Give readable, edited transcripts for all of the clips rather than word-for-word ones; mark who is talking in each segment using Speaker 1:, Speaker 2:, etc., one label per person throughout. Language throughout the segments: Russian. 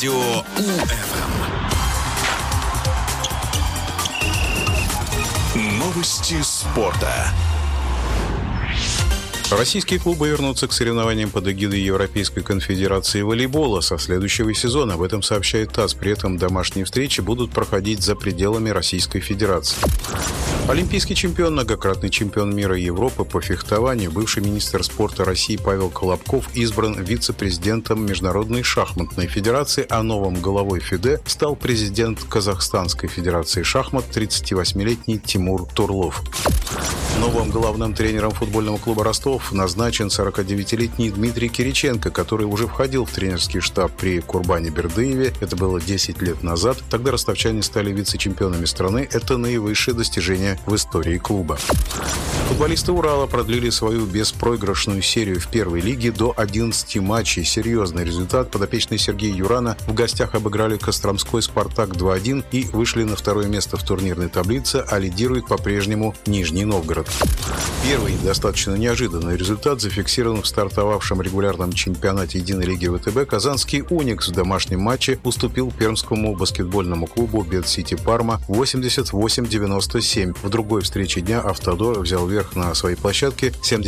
Speaker 1: Радио УФМ. Новости спорта.
Speaker 2: Российские клубы вернутся к соревнованиям под эгидой Европейской конфедерации волейбола со следующего сезона. Об этом сообщает ТАСС. При этом домашние встречи будут проходить за пределами Российской Федерации. Олимпийский чемпион, многократный чемпион мира и Европы по фехтованию, бывший министр спорта России Павел Колобков избран вице-президентом Международной шахматной федерации, а новым главой ФИДЕ стал президент Казахстанской федерации шахмат 38-летний Тимур Турлов. Новым главным тренером футбольного клуба «Ростов» назначен 49-летний Дмитрий Кириченко, который уже входил в тренерский штаб при Курбане Бердыеве. Это было 10 лет назад. Тогда ростовчане стали вице-чемпионами страны. Это наивысшее достижение в истории клуба. Футболисты «Урала» продлили свою беспроигрышную серию в первой лиге до 11 матчей. Серьезный результат. Подопечные Сергея Юрана в гостях обыграли Костромской «Спартак» 2-1 и вышли на второе место в турнирной таблице, а лидирует по-прежнему Нижний Новгород. Первый достаточно неожиданный результат зафиксирован в стартовавшем регулярном чемпионате единой лиги ВТБ. Казанский «Уникс» в домашнем матче уступил пермскому баскетбольному клубу «Бет-Сити Парма» 88-97. В другой встрече дня «Автодор» взял верх на своей площадке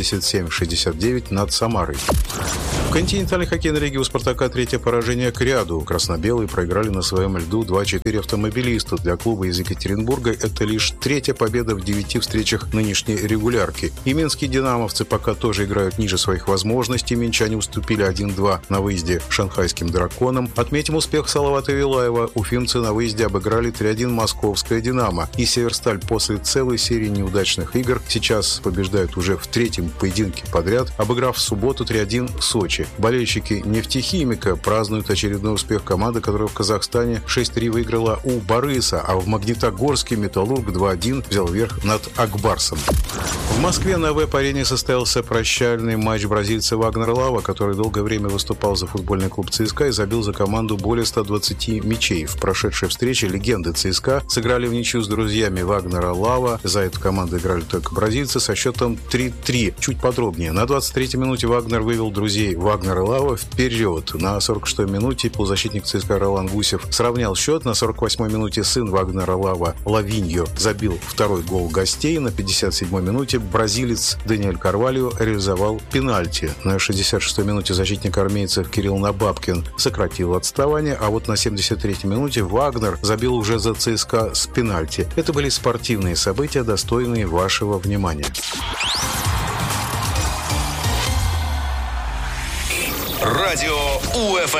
Speaker 2: 77-69 над Самарой. В континентальной хоккейной лиге у «Спартака» третье поражение к ряду. Красно-белые проиграли на своем льду 2-4 автомобилисту. Для клуба из Екатеринбурга это лишь третья победа в 9 встречах нынешней регулярки. И минские «Динамовцы» пока тоже играют ниже своих возможностей. Минчане уступили 1-2 на выезде шанхайским «Драконам». Отметим успех Салавата Вилаева. Уфимцы на выезде обыграли 3-1 московское «Динамо». И «Северсталь» после целой серии неудачных игр сейчас побеждают уже в третьем поединке подряд, обыграв в субботу 3-1 Сочи. Болельщики «Нефтехимика» празднуют очередной успех команды, которая в Казахстане 6-3 выиграла у Барыса, а в Магнитогорске «Металлург» 2-1 взял верх над Акбарсом. В Москве на веб-арене состоялся прощальный матч бразильца Вагнера Лава, который долгое время выступал за футбольный клуб ЦСКА и забил за команду более 120 мячей. В прошедшей встрече легенды ЦСКА сыграли в ничью с друзьями Вагнера Лава. За эту команду играли только бразильцы со счетом 3-3. Чуть подробнее. На 23-й минуте Вагнер вывел друзей Вагнера Лава вперед. На 46-й минуте полузащитник ЦСКА Ролан Гусев сравнял счет. На 48-й минуте сын Вагнера Лава Лавиньо забил второй гол гостей. На 57-й минуте бразилец Даниэль Карвальо реализовал пенальти. На 66-й минуте защитник армейцев Кирилл Набабкин сократил отставание, а вот на 73-й минуте Вагнер забил уже за ЦСКА с пенальти. Это были спортивные события, достойные вашего внимания.
Speaker 1: Радио УФМ.